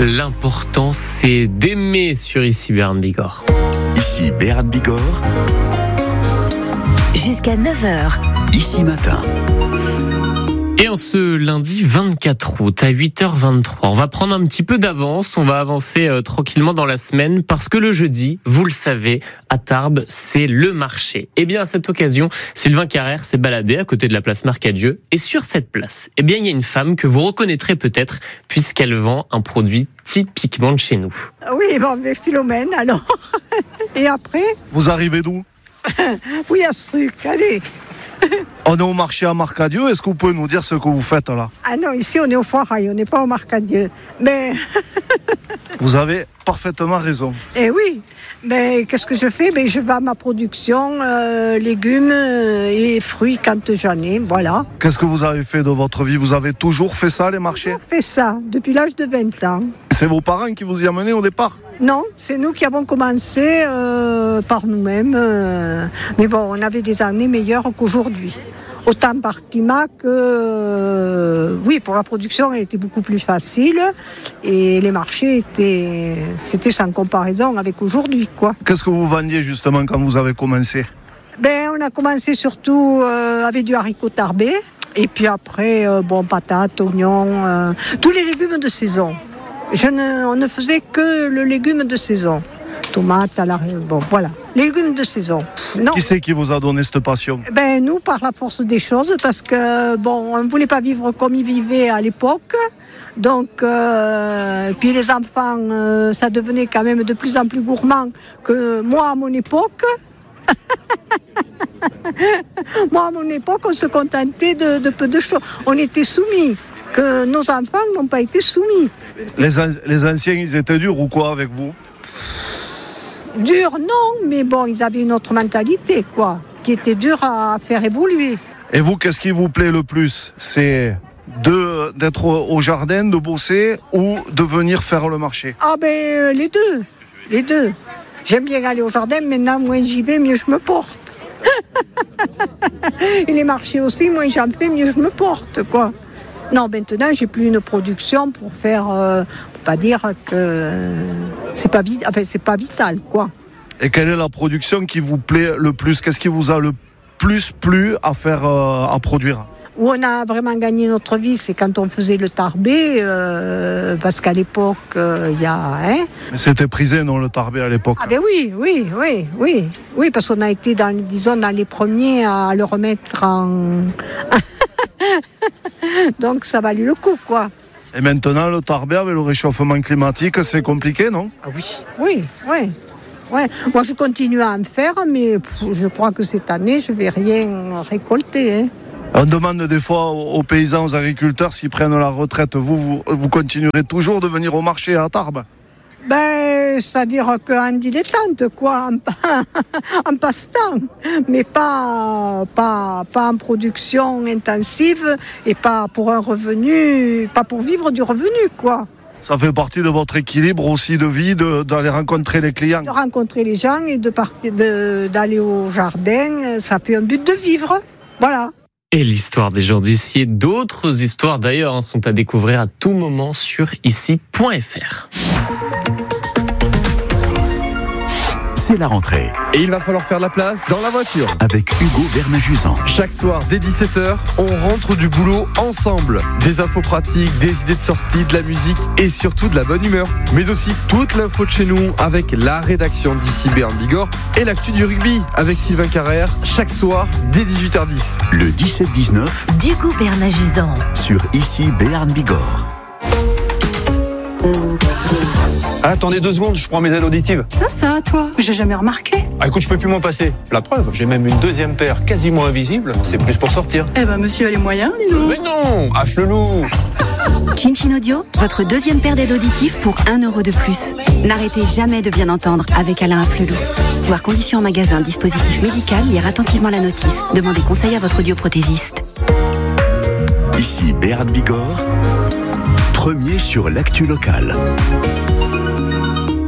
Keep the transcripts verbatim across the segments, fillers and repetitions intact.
L'important, c'est d'aimer sur Ici Béarn Bigorre. Ici Béarn Bigorre. Jusqu'à neuf heures. Ici Matin. Et en ce lundi vingt-quatre août à huit heures vingt-trois, on va prendre un petit peu d'avance, on va avancer euh, tranquillement dans la semaine parce que le jeudi, vous le savez, à Tarbes, c'est le marché. Et bien à cette occasion, Sylvain Carrère s'est baladé à côté de la place Marcadieu et sur cette place, eh bien il y a une femme que vous reconnaîtrez peut-être puisqu'elle vend un produit typiquement de chez nous. Oui, bon, mais Philomène alors. Et après? Vous arrivez d'où? Oui, à ce truc, allez. On est au marché à Marcadieu, est-ce que vous pouvez nous dire ce que vous faites là? Ah non, ici on est au Foirail, on n'est pas au Marcadieu. Mais... Vous avez parfaitement raison. Eh oui, mais qu'est-ce que je fais? Mais je vends ma production, euh, légumes et fruits quand j'en ai, voilà. Qu'est-ce que vous avez fait de votre vie? Vous avez toujours fait ça, les marchés? J'ai fait ça depuis l'âge de vingt ans. C'est vos parents qui vous y amenaient au départ? Non, c'est nous qui avons commencé euh, par nous-mêmes. Euh, mais bon, on avait des années meilleures qu'aujourd'hui. Autant par climat que... Euh, oui, pour la production, elle était beaucoup plus facile. Et les marchés étaient... C'était sans comparaison avec aujourd'hui, quoi. Qu'est-ce que vous vendiez justement quand vous avez commencé? Ben, on a commencé surtout euh, avec du haricot tarbais. Et puis après, euh, bon, patates, oignons, euh, tous les légumes de saison. Je ne, on ne faisait que le légume de saison. Tomates, à la, bon, voilà. Les légumes de saison. Non. Qui c'est qui vous a donné cette passion? Ben, nous, par la force des choses, parce que, bon, on ne voulait pas vivre comme ils vivaient à l'époque. Donc, euh, puis les enfants, euh, ça devenait quand même de plus en plus gourmand que moi à mon époque. Moi, à mon époque, on se contentait de, de peu de choses. On était soumis. Que nos enfants n'ont pas été soumis. Les, an- les anciens, ils étaient durs ou quoi avec vous? Durs, non, mais bon, ils avaient une autre mentalité, quoi, qui était dure à faire évoluer. Et vous, qu'est-ce qui vous plaît le plus? C'est de, d'être au, au jardin, de bosser ou de venir faire le marché? Ah ben, euh, les deux, les deux. J'aime bien aller au jardin, maintenant, moins j'y vais, mieux je me porte. Et les marchés aussi, moins j'en fais, mieux je me porte, quoi. Non, maintenant, j'ai plus une production pour faire, euh, pour pas dire que euh, c'est pas vit- enfin, c'est pas vital, quoi. Et quelle est la production qui vous plaît le plus? Qu'est-ce qui vous a le plus plu à faire, euh, à produire? Où on a vraiment gagné notre vie, c'est quand on faisait le tarbais, euh, parce qu'à l'époque, il euh, y a... Hein, Mais c'était prisé, non, le tarbais à l'époque? ah ben oui, oui, oui, oui, oui, parce qu'on a été, dans, disons, dans les premiers à le remettre en... Donc ça valait le coup, quoi. Et maintenant, le tarbais, avec le réchauffement climatique, c'est compliqué, non? Ah oui, oui, oui. Ouais. Moi, je continue à en faire, mais pff, je crois que cette année, je ne vais rien récolter. Hein. On demande des fois aux paysans, aux agriculteurs, s'ils prennent la retraite. Vous, vous, vous continuerez toujours de venir au marché à Tarbes? Ben, c'est-à-dire qu'en dilettante, quoi, en, en passe-temps, mais pas, pas, pas en production intensive et pas pour un revenu, pas pour vivre du revenu, quoi. Ça fait partie de votre équilibre aussi de vie, de, d'aller rencontrer les clients? De rencontrer les gens et de partir, de, d'aller au jardin, ça fait un but de vivre, voilà. Et l'histoire des gens d'ici et d'autres histoires d'ailleurs hein, sont à découvrir à tout moment sur ici point f r. C'est la rentrée. Et il va falloir faire la place dans la voiture. Avec Hugo Bernaguzan. Chaque soir, dès dix-sept heures, on rentre du boulot ensemble. Des infos pratiques, des idées de sortie, de la musique et surtout de la bonne humeur. Mais aussi toute l'info de chez nous avec la rédaction d'Ici Béarn Bigorre et l'actu du rugby avec Sylvain Carrère. Chaque soir, dès dix-huit heures dix. Le dix-sept dix-neuf. D'Hugo Bernaguzan. Sur Ici Béarn Bigorre. Ah, attendez deux secondes, je prends mes aides auditives. Ça, ça, toi, j'ai jamais remarqué. Ah, écoute, je peux plus m'en passer. La preuve, j'ai même une deuxième paire quasiment invisible. C'est plus pour sortir. Eh ben, monsieur a les moyens, dis donc. Mais non, afflelou. Chin-Chin Audio, votre deuxième paire d'aides auditives pour un euro de plus. N'arrêtez jamais de bien entendre avec Alain Afflelou. Voir conditions en magasin, dispositif médical, lire attentivement la notice. Demandez conseil à votre audioprothésiste. Ici Béarn Bigorre, premier sur l'actu locale.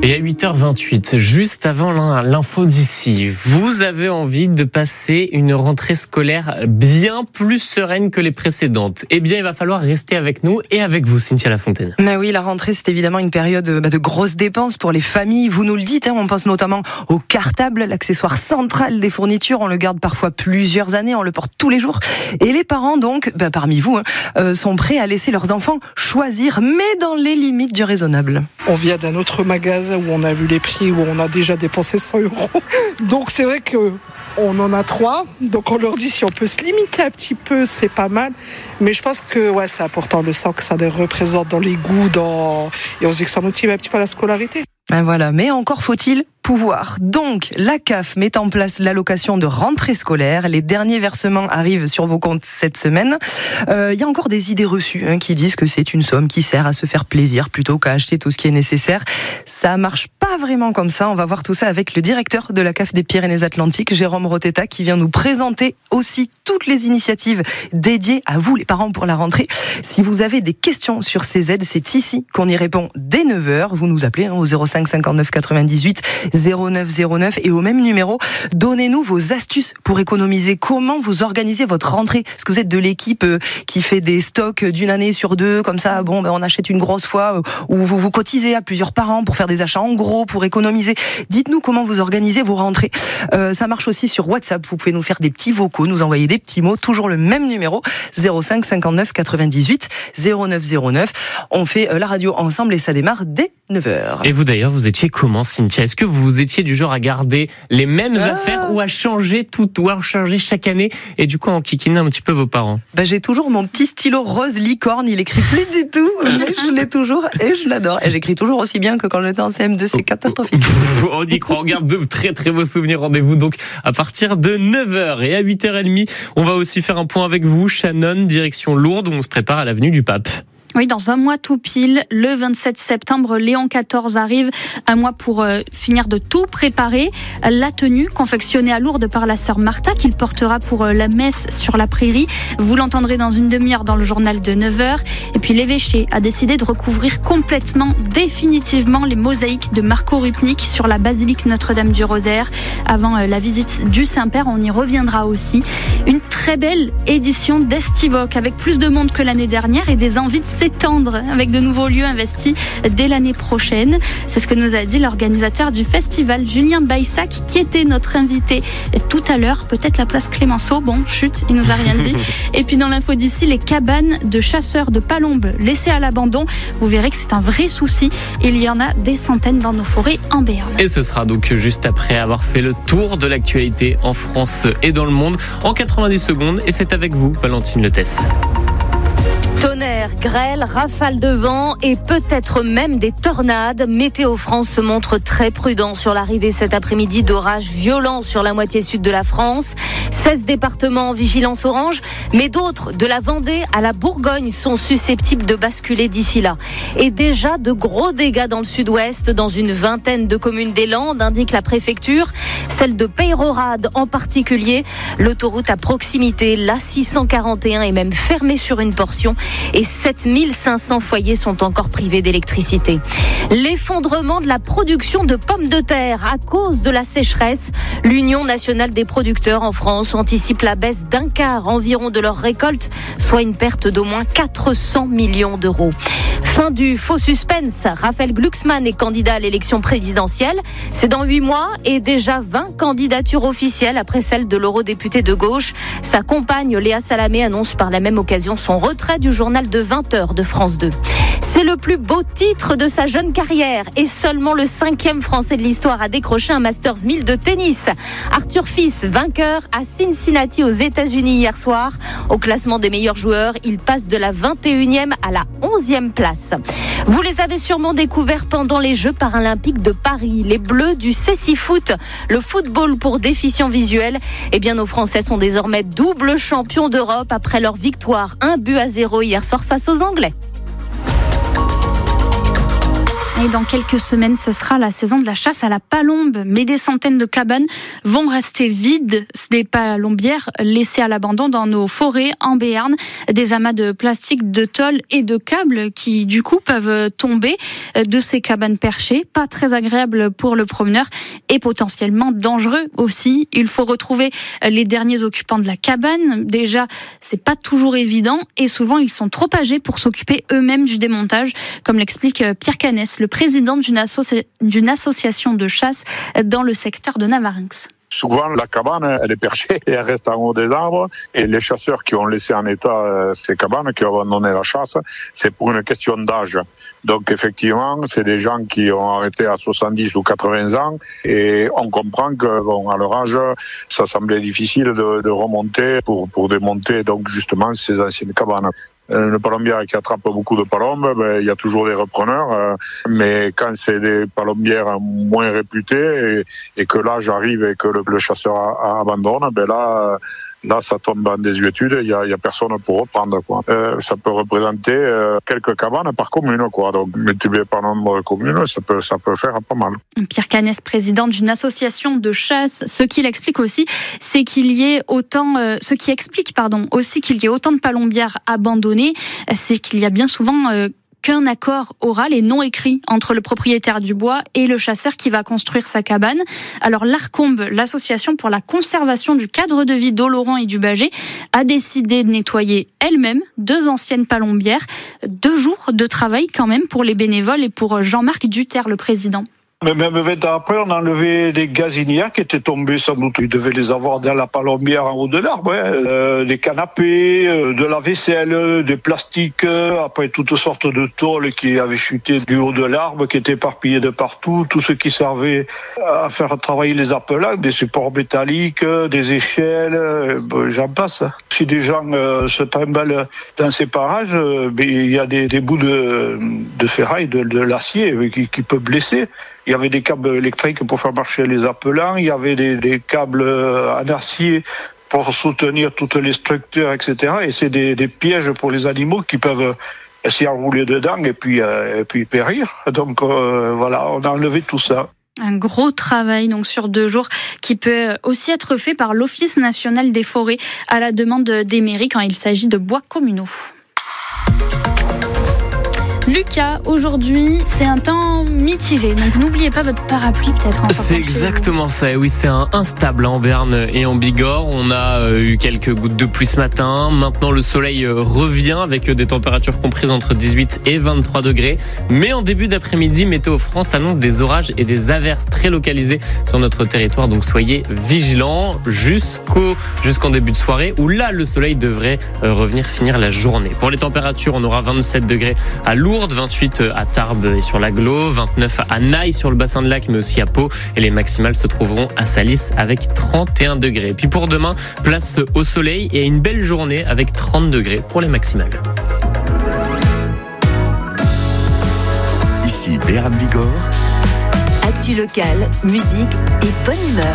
Et à huit heures vingt-huit, juste avant l'info d'ici, vous avez envie de passer une rentrée scolaire bien plus sereine que les précédentes. Eh bien, il va falloir rester avec nous et avec vous, Cynthia Lafontaine. Mais oui, la rentrée, c'est évidemment une période bah, de grosses dépenses pour les familles. Vous nous le dites, hein, on pense notamment au cartable, l'accessoire central des fournitures. On le garde parfois plusieurs années, on le porte tous les jours. Et les parents, donc, bah, parmi vous, hein, euh, sont prêts à laisser leurs enfants choisir, mais dans les limites du raisonnable. On vient d'un autre magasin où on a vu les prix, où on a déjà dépensé cent euros. Donc c'est vrai que on en a trois, donc on leur dit si on peut se limiter un petit peu, c'est pas mal. Mais je pense que ouais, c'est important, on le sent que ça les représente dans les goûts, dans... et on se dit que ça motive un petit peu la scolarité. Ben voilà, mais encore faut-il pouvoir. Donc, la C A F met en place l'allocation de rentrée scolaire. Les derniers versements arrivent sur vos comptes cette semaine. Il euh, y a encore des idées reçues hein, qui disent que c'est une somme qui sert à se faire plaisir plutôt qu'à acheter tout ce qui est nécessaire. Ça marche pas vraiment comme ça. On va voir tout ça avec le directeur de la C A F des Pyrénées-Atlantiques, Jérôme Rotetta, qui vient nous présenter aussi toutes les initiatives dédiées à vous, les parents, pour la rentrée. Si vous avez des questions sur ces aides, c'est ici qu'on y répond dès neuf heures. Vous nous appelez hein, au zéro cinq cinquante-neuf quatre-vingt-dix-huit zéro neuf zéro neuf et au même numéro, donnez-nous vos astuces pour économiser. Comment vous organisez votre rentrée? Est-ce que vous êtes de l'équipe qui fait des stocks d'une année sur deux, comme ça, bon, ben on achète une grosse fois, ou vous vous cotisez à plusieurs par an pour faire des achats en gros, pour économiser? Dites-nous comment vous organisez vos rentrées. Euh, ça marche aussi sur WhatsApp. Vous pouvez nous faire des petits vocaux, nous envoyer des petits mots, toujours le même numéro, zéro cinq cinquante-neuf quatre-vingt-dix-huit zéro neuf zéro neuf. On fait la radio ensemble et ça démarre dès neuf heures. Et vous d'ailleurs, vous étiez comment, Cynthia? Est-ce que vous étiez du genre à garder les mêmes ah. affaires ou à changer tout, ou à changer chaque année et du coup en kikiner un petit peu vos parents? Bah, j'ai toujours mon petit stylo rose licorne, il écrit plus du tout, mais je l'ai toujours et je l'adore. Et j'écris toujours aussi bien que quand j'étais en C M deux, c'est catastrophique. On y croit, on garde de très très beaux souvenirs. Rendez-vous donc à partir de neuf heures et à huit heures trente, on va aussi faire un point avec vous, Shannon, direction Lourdes, où on se prépare à l'avenue du Pape. Oui, dans un mois tout pile, le vingt-sept septembre, Léon quatorze arrive. Un mois pour euh, finir de tout préparer. La tenue confectionnée à Lourdes par la sœur Martha, qu'il portera pour euh, la messe sur la prairie. Vous l'entendrez dans une demi-heure dans le journal de neuf heures. Et puis l'évêché a décidé de recouvrir complètement, définitivement, les mosaïques de Marco Rupnik sur la basilique Notre-Dame du Rosaire. Avant euh, la visite du Saint-Père, on y reviendra aussi. Une très belle édition d'Estivoque, avec plus de monde que l'année dernière et des envies de s'étendre avec de nouveaux lieux investis dès l'année prochaine. C'est ce que nous a dit l'organisateur du festival, Julien Baissac, qui était notre invité tout à l'heure. Peut-être la place Clémenceau. Bon, chut, il nous a rien dit. Et puis dans l'info d'ici, les cabanes de chasseurs de palombes laissées à l'abandon. Vous verrez que c'est un vrai souci. Il y en a des centaines dans nos forêts en Béarn. Et ce sera donc juste après avoir fait le tour de l'actualité en France et dans le monde en quatre-vingt-dix secondes. Et c'est avec vous, Valentine Letès. Tonnerre, grêle, rafales de vent et peut-être même des tornades. Météo France se montre très prudent sur l'arrivée cet après-midi d'orages violents sur la moitié sud de la France. seize départements en vigilance orange, mais d'autres, de la Vendée à la Bourgogne, sont susceptibles de basculer d'ici là. Et déjà de gros dégâts dans le sud-ouest, dans une vingtaine de communes des Landes, indique la préfecture. Celle de Peyrehorade en particulier. L'autoroute à proximité, l'A six cent quarante et un, est même fermée sur une portion. Et sept mille cinq cents foyers sont encore privés d'électricité. L'effondrement de la production de pommes de terre à cause de la sécheresse. L'Union nationale des producteurs en France anticipe la baisse d'un quart environ de leur récolte, soit une perte d'au moins quatre cents millions d'euros. Fin du faux suspense. Raphaël Glucksmann est candidat à l'élection présidentielle. C'est dans huit mois et déjà vingt candidatures officielles après celle de l'eurodéputé de gauche. Sa compagne Léa Salamé annonce par la même occasion son retrait du journal de vingt heures de France deux. C'est le plus beau titre de sa jeune carrière et seulement le cinquième Français de l'histoire à décrocher un Masters mille de tennis. Arthur Fils, vainqueur à Cincinnati aux États-Unis hier soir. Au classement des meilleurs joueurs, il passe de la vingt et unième à la onzième place. Vous les avez sûrement découverts pendant les Jeux paralympiques de Paris. Les Bleus du Cécifoot, le football pour déficients visuels. Eh bien, nos Français sont désormais double champions d'Europe après leur victoire un but à zéro hier soir face aux Anglais. Et dans quelques semaines, ce sera la saison de la chasse à la palombe. Mais des centaines de cabanes vont rester vides. Des palombières laissées à l'abandon dans nos forêts en Béarn. Des amas de plastique, de tôle et de câbles qui, du coup, peuvent tomber de ces cabanes perchées. Pas très agréable pour le promeneur et potentiellement dangereux aussi. Il faut retrouver les derniers occupants de la cabane. Déjà, c'est pas toujours évident et souvent, ils sont trop âgés pour s'occuper eux-mêmes du démontage, comme l'explique Pierre Canès, le président d'une, associ... d'une association de chasse dans le secteur de Navarinx. Souvent, la cabane, elle est perchée et elle reste en haut des arbres. Et les chasseurs qui ont laissé en état euh, ces cabanes, qui ont abandonné la chasse, c'est pour une question d'âge. Donc, effectivement, c'est des gens qui ont arrêté à soixante-dix ou quatre-vingts ans. Et on comprend que, bon, à leur âge, ça semblait difficile de, de remonter pour, pour démonter, donc, justement, ces anciennes cabanes. Une palombière qui attrape beaucoup de palombes, ben, il y a toujours des repreneurs. Euh, mais quand c'est des palombières moins réputées et, et que l'âge arrive et que le, le chasseur a, a abandonne, ben là, là, ça tombe en désuétude. Il y a, il y a personne pour reprendre, quoi. Euh, ça peut représenter euh, quelques cabanes par commune, quoi. Donc, multiplié par nombre de communes, ça peut, ça peut faire pas mal. Pierre Canès, président d'une association de chasse, ce qu'il explique aussi, c'est qu'il y ait autant, euh, ce qui explique, pardon, aussi qu'il y ait autant de palombières abandonnées, c'est qu'il y a bien souvent euh, qu'un accord oral et non écrit entre le propriétaire du bois et le chasseur qui va construire sa cabane. Alors l'Arcombe, l'association pour la conservation du cadre de vie d'Oloron et du Bâgé, a décidé de nettoyer elle-même deux anciennes palombières. Deux jours de travail quand même pour les bénévoles et pour Jean-Marc Duterre, le président. Mais même vingt ans après, on a enlevé des gazinières qui étaient tombées, sans doute. Ils devaient les avoir dans la palombière en haut de l'arbre. Hein. Euh, des canapés, euh, de la vaisselle, des plastiques, euh, après toutes sortes de tôles qui avaient chuté du haut de l'arbre, qui étaient éparpillées de partout. Tout ce qui servait à faire travailler les appelants, des supports métalliques, des échelles, euh, ben, j'en passe. Si des gens euh, se trimballent dans ces parages, euh, ben, il y a des, des bouts de, de ferraille, de, de l'acier qui, qui peuvent blesser. Il y avait des câbles électriques pour faire marcher les appelants, il y avait des, des câbles en acier pour soutenir toutes les structures, et cetera. Et c'est des, des pièges pour les animaux qui peuvent s'y enrouler dedans et puis, euh, et puis périr. Donc euh, voilà, on a enlevé tout ça. Un gros travail donc sur deux jours qui peut aussi être fait par l'Office national des forêts à la demande des mairies quand il s'agit de bois communaux. Lucas, aujourd'hui, c'est un temps mitigé. Donc n'oubliez pas votre parapluie peut-être. En c'est exactement ça. Et oui, c'est un instable en Béarn et en Bigorre. On a eu quelques gouttes de pluie ce matin. Maintenant, le soleil revient avec des températures comprises entre dix-huit et vingt-trois degrés. Mais en début d'après-midi, Météo France annonce des orages et des averses très localisées sur notre territoire. Donc soyez vigilants jusqu'au, jusqu'en début de soirée où là, le soleil devrait revenir finir la journée. Pour les températures, on aura vingt-sept degrés à Lourdes, vingt-huit à Tarbes et sur l'Aglo, vingt-neuf à Naï sur le bassin de Lac, mais aussi à Pau. Et les maximales se trouveront à Salis avec trente et un degrés. Et puis pour demain, place au soleil et une belle journée avec trente degrés pour les maximales. Ici Béarn Bigorre. Actu locale, musique et bonne humeur.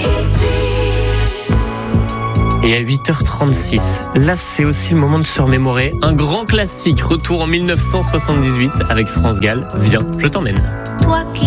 Et à huit heures trente-six, là c'est aussi le moment de se remémorer un grand classique, retour en mille neuf cent soixante-dix-huit avec France Gall. Viens, je t'emmène. Toi qui